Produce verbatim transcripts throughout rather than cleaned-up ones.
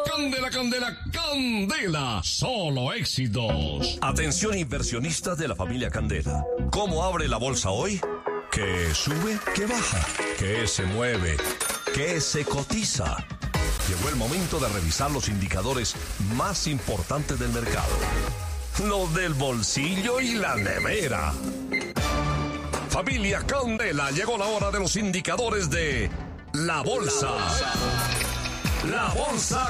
Candela, candela, candela. Solo éxitos. Atención inversionistas de la familia Candela. ¿Cómo abre la bolsa hoy? ¿Qué sube? ¿Qué baja? ¿Qué se mueve? ¿Qué se cotiza? Llegó el momento de revisar los indicadores más importantes del mercado. Los del bolsillo y la nevera. Familia Candela, llegó la hora de los indicadores de la bolsa. La bolsa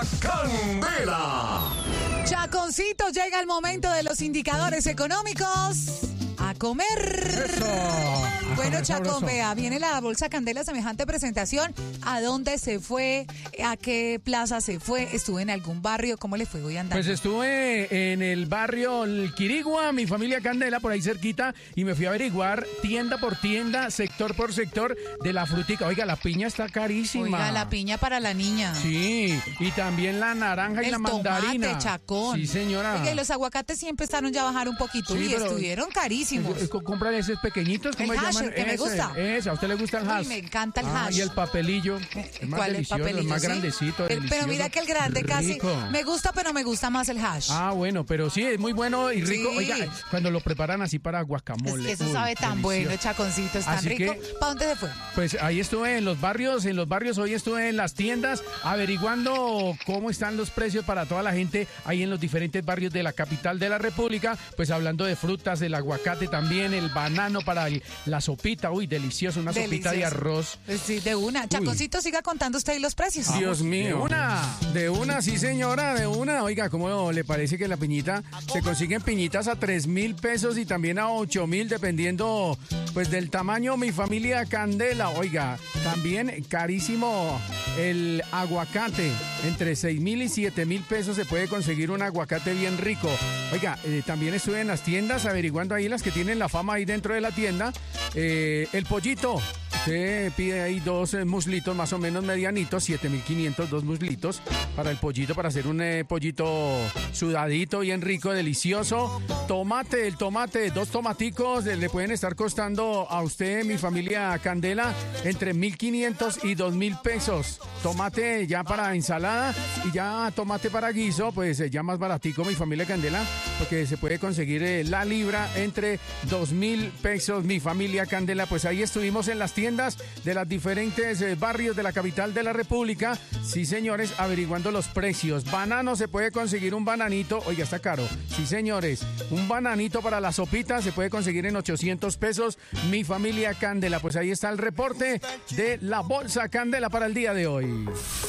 Candela. Chaconcito, llega el momento de los indicadores económicos. A comer. Eso. Bueno, Chacón, vea, viene la bolsa Candela, semejante presentación. ¿A dónde se fue? ¿A qué plaza se fue? ¿Estuve en algún barrio? ¿Cómo le fue hoy andando? Pues estuve en el barrio El Quirigua, mi familia Candela, por ahí cerquita, y me fui a averiguar tienda por tienda, sector por sector de la frutica. Oiga, la piña está carísima. Oiga, la piña para la niña. Sí, y también la naranja y el la mandarina. tomate, Chacón. Sí, señora. Oiga, y los aguacates sí empezaron ya a bajar un poquito, sí, y estuvieron carísimos. Compran esos pequeñitos, ¿cómo el se hash, llaman? Que me ese, gusta. Ese, ¿a usted le gusta el hash? Uy, me encanta el ah, hash. Y el papelillo. Es más ¿Cuál delicioso, el papelillo? es más ¿sí? grandecito, el, delicioso. Pero mira que el grande rico. Casi me gusta, pero me gusta más el hash. Ah, bueno, pero sí, es muy bueno y rico. Sí. Oiga, cuando lo preparan así para guacamole. Es que eso uy, sabe tan delicioso. bueno, Chaconcito, es tan Así rico. que, ¿Para dónde se fue? Pues ahí estuve en los barrios, en los barrios, hoy estuve en las tiendas averiguando cómo están los precios para toda la gente ahí en los diferentes barrios de la capital de la República, pues hablando de frutas, el aguacate también, el banano para el, la sopita, uy, delicioso, una Delicioso. sopita de arroz. Sí, de una. Chaconcito, siga contando usted y los precios. Dios mío. De una, de una, sí señora, de una. Oiga, ¿cómo le parece que la piñita, se consiguen piñitas a tres mil pesos y también a ocho mil, dependiendo pues del tamaño? Mi familia Candela, oiga, también carísimo el aguacate, entre seis mil y siete mil pesos se puede conseguir un aguacate bien rico. Oiga, eh, también estuve en las tiendas averiguando ahí las que tienen la fama ahí dentro de la tienda. Eh, el pollito. Usted pide ahí dos eh, muslitos más o menos medianitos, siete mil quinientos, dos muslitos para el pollito, para hacer un eh, pollito sudadito, bien rico, delicioso. Tomate, el tomate, dos tomaticos eh, le pueden estar costando a usted, mi familia Candela, entre mil quinientos y dos mil pesos. Tomate ya para ensalada y ya tomate para guiso, pues eh, ya más baratico, mi familia Candela, porque se puede conseguir eh, la libra entre dos mil pesos, mi familia Candela. Pues ahí estuvimos en las tiendas de los diferentes eh, barrios de la capital de la República. Sí, señores, averiguando los precios. Banano, se puede conseguir un bananito. Oiga, está caro. Sí, señores, un bananito para la sopita se puede conseguir en ochocientos pesos. Mi familia Candela. Pues ahí está el reporte de la bolsa Candela para el día de hoy.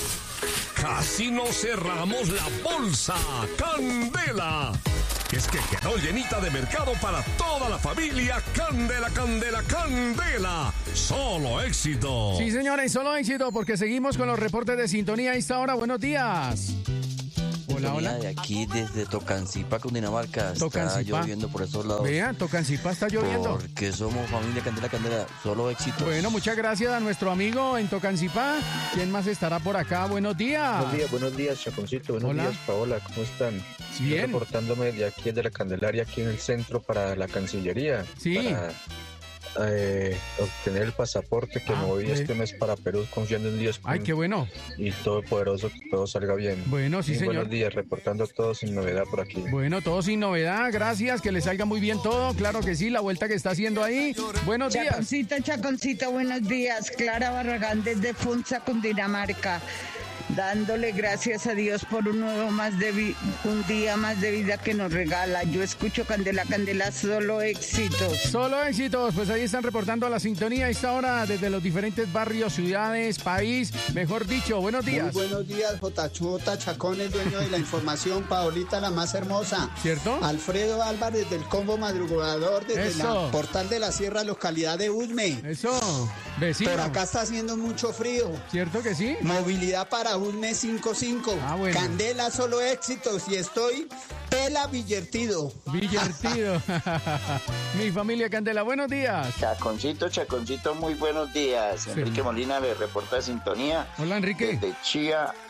Casi no cerramos la bolsa Candela. Es que quedó llenita de mercado para toda la familia Candela, Candela, Candela. Solo éxito. Sí, señores, solo éxito, porque seguimos con los reportes de sintonía a esta hora. Buenos días. Hola, hola. De aquí desde Tocancipá, Cundinamarca. Tocancipá. Está lloviendo por esos lados. Vean, Tocancipá está lloviendo. Porque somos familia Candela, Candela. Solo éxitos. Bueno, muchas gracias a nuestro amigo en Tocancipá. ¿Quién más estará por acá? Buenos días. Buenos días, buenos días, Chaconcito. Buenos Hola. días, Paola. ¿Cómo están? Bien. Estoy reportándome de aquí de la Candelaria, aquí en el centro para la Cancillería. Sí. Para eh, obtener el pasaporte que Ah, me voy pues. este mes para Perú, confiando en Dios. Ay, qué bueno. Y todopoderoso, que todo salga bien. Bueno, sí, Y señor. buenos días, reportando todo sin novedad por aquí. Bueno, todo sin novedad, gracias, que le salga muy bien todo, claro que sí, la vuelta que está haciendo ahí. Buenos días. Chaconcito, Chaconcito, buenos días. Clara Barragán desde Funza, Cundinamarca. Dándole gracias a Dios por un nuevo más de vi- un día más de vida que nos regala. Yo escucho Candela, Candela, solo éxitos. Solo éxitos, pues ahí están reportando a la sintonía a esta hora desde los diferentes barrios, ciudades, país, mejor dicho. Buenos días. Muy buenos días, J. Chota Chacón, el dueño de la información, Paolita, la más hermosa. ¿Cierto? Alfredo Álvarez del Combo Madrugador, desde Eso. la Portal de la Sierra, localidad de Usme. Eso, vecino. Por acá está haciendo mucho frío. ¿Cierto que sí? Movilidad para Usme cinco cinco. Ah, bueno. Candela, solo éxitos. Y estoy pela villertido. Villartido. Mi familia Candela, buenos días. Chaconcito, Chaconcito, muy buenos días. Enrique Molina le reporta sintonía Hola, Enrique. desde Chía,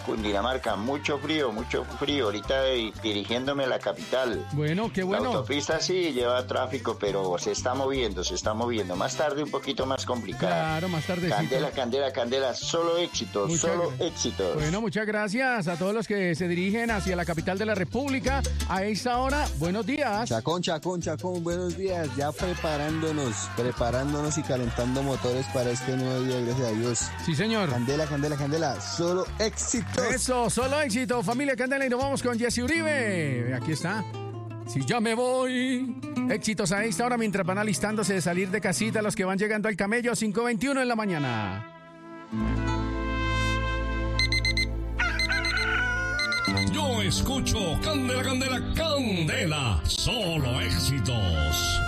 Cundinamarca, mucho frío, mucho frío, ahorita eh, dirigiéndome a la capital. Bueno, qué bueno. La autopista sí lleva tráfico, pero se está moviendo, se está moviendo. Más tarde un poquito más complicada. Claro, más tardecito. Candela, candela, candela, solo éxitos, Muchas solo gra- éxitos. Bueno, muchas gracias a todos los que se dirigen hacia la capital de la República a esta hora. Buenos días. Chacón, Chacón, Chacón, buenos días. Ya preparándonos, preparándonos y calentando motores para este nuevo día, gracias a Dios. Sí, señor. Candela, candela, candela, solo éxitos. Eso, solo éxito, familia Candela, y nos vamos con Jesse Uribe. Aquí está. Si ya me voy. Éxitos a esta hora mientras van alistándose de salir de casita los que van llegando al camello, cinco veintiuno en la mañana. Yo escucho Candela, Candela, Candela. Solo éxitos.